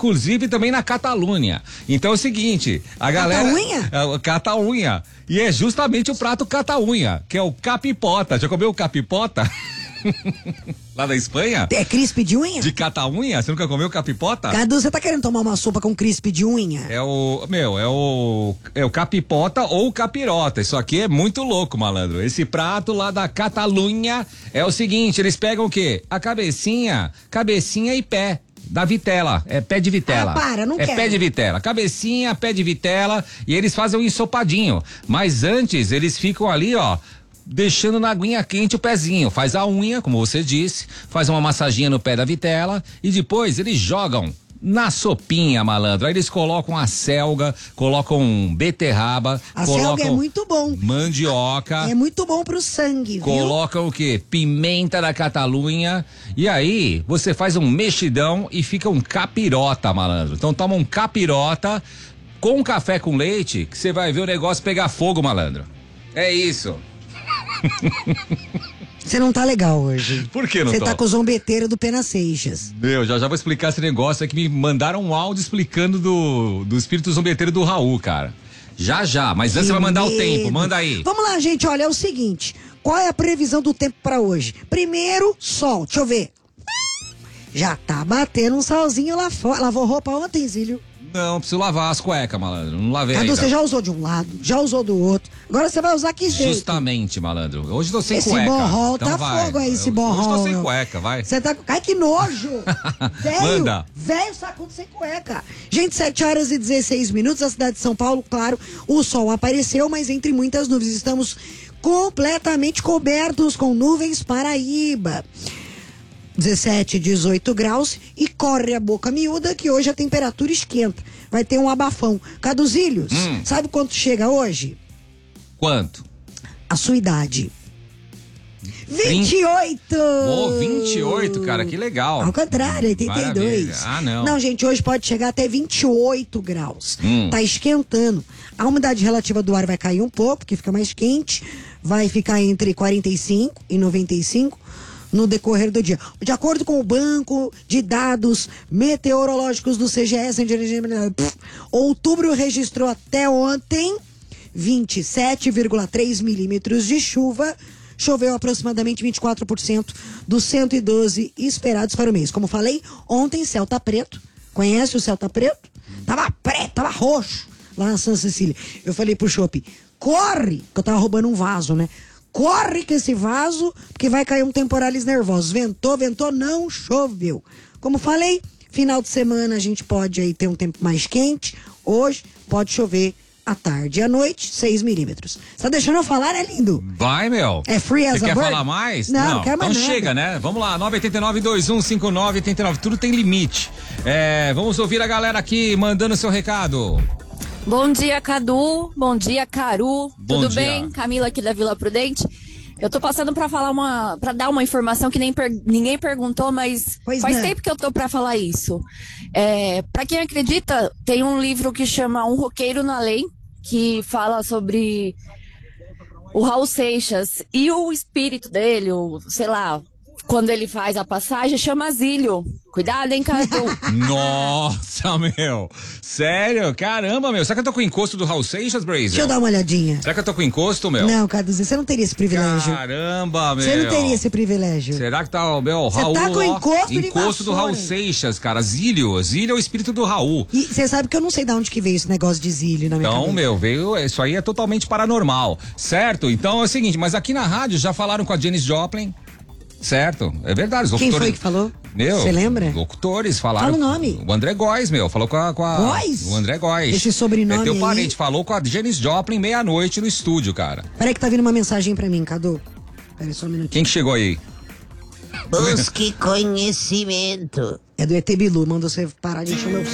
inclusive também na Catalunha. Então é o seguinte, a galera... Catalunha? E é justamente o prato cata-unha, que é o capipota. Já comeu o capipota? Lá da Espanha? É crisp de unha? De cata-unha? Você nunca comeu capipota? Cadu, você tá querendo tomar uma sopa com crisp de unha? É o capipota ou capirota. Isso aqui é muito louco, malandro. Esse prato lá da Catalunha é o seguinte, eles pegam o quê? A cabecinha e pé. Da vitela, é pé de vitela. Não quero. É pé de vitela, cabecinha, pé de vitela, e eles fazem um ensopadinho. Mas antes, eles ficam ali, ó, deixando na aguinha quente o pezinho. Faz a unha, como você disse, faz uma massaginha no pé da vitela e depois eles jogam na sopinha, malandro. Aí eles colocam a selga, colocam beterraba, selga é muito bom. Mandioca. É muito bom pro sangue, colocam o quê? Pimenta da Catalunha. E aí, você faz um mexidão e fica um capirota, malandro. Então toma um capirota com café com leite, que você vai ver o negócio pegar fogo, malandro. É isso. Você não tá legal hoje. Por que não Você tô? tá com o zombeteiro do Pena Seixas. Já vou explicar esse negócio. É que me mandaram um áudio explicando do espírito zombeteiro do Raul, cara. Já, mas antes você vai mandar o tempo, manda aí. Vamos lá, gente, olha, é o seguinte. Qual é a previsão do tempo pra hoje? Primeiro, sol, deixa eu ver. Já tá batendo um solzinho lá fora. Lavou roupa ontem, Zílio? Não, preciso lavar as cuecas, malandro. Não lavei Cadu, ainda. você já usou de um lado, já usou do outro. Agora você vai usar que jeito? Justamente, malandro. Hoje tô sem esse cueca. Borrol Então tá vai. fogo aí, esse borrol. Hoje tô sem cueca, vai. Você tá... Ai, que nojo! Manda. Velho sacudo sem cueca. Gente, 7h16, a cidade de São Paulo, claro, o sol apareceu, mas entre muitas nuvens. Estamos completamente cobertos com nuvens Paraíba. 17, 18 graus e corre a boca miúda que hoje a temperatura esquenta. Vai ter um abafão. Caduzílios, sabe quanto chega hoje? Quanto? A sua idade. 28! 28, cara, que legal. Ao contrário, 82. Maravilha. Ah, não. Não, gente, hoje pode chegar até 28 graus. Tá esquentando. A umidade relativa do ar vai cair um pouco, porque fica mais quente. Vai ficar entre 45 e 95 no decorrer do dia. De acordo com o banco de dados meteorológicos do CGS, outubro registrou até ontem 27,3 milímetros de chuva. Choveu aproximadamente 24% dos 112 esperados para o mês. Como falei, ontem céu tá preto. Conhece o céu tá preto? Tava preto, tava roxo lá na Santa Cecília. Eu falei pro Chopp, corre, que eu tava roubando um vaso, né? Corre com esse vaso, porque vai cair um temporalis nervoso. Ventou, não choveu. Como falei, final de semana a gente pode aí ter um tempo mais quente. Hoje pode chover à tarde e à noite, 6 milímetros. Você tá deixando eu falar, né, lindo? Vai, meu. É free as Você a quer bird? falar mais? Não quero mais então nada. chega, né? Vamos lá, 989-2159-89. Tudo tem limite. Vamos ouvir a galera aqui mandando seu recado. Bom dia, Cadu. Bom dia, Caru. Bom Tudo dia. bem? Camila aqui da Vila Prudente. Eu tô passando pra falar para dar uma informação que ninguém perguntou, mas faz tempo que eu tô pra falar isso. Pra quem acredita, tem um livro que chama Um Roqueiro na Lei, que fala sobre o Raul Seixas e o espírito dele, sei lá, quando ele faz a passagem, chama Zílio. Cuidado, hein, Cadu? Nossa, meu. Sério? Caramba, meu. Será que eu tô com encosto do Raul Seixas, Brazer? Deixa eu dar uma olhadinha. Será que eu tô com encosto, meu? Não, Cadu, você não teria esse privilégio. Caramba, meu. Você não teria esse privilégio. Será que tá, meu, Raul? Você tá com encosto do Raul Seixas, cara. Zílio é o espírito do Raul. E você sabe que eu não sei de onde que veio esse negócio de Zílio na minha cabeça. Então, meu, isso aí é totalmente paranormal, certo? Então é o seguinte, mas aqui na rádio já falaram com a Janis Joplin, certo? É verdade, os Quem locutores... foi que falou? Meu, você lembra? Locutores falaram. Fala o nome. O André Góes, meu, falou com a Góes? o André Góes. Esse sobrenome teu aí. parente, falou com a Janis Joplin meia-noite no estúdio, cara. Peraí que tá vindo uma mensagem pra mim, Cadu. Peraí só um minutinho. Quem que chegou aí? Busque conhecimento. É do ET Bilu, mandou você parar de encher o meu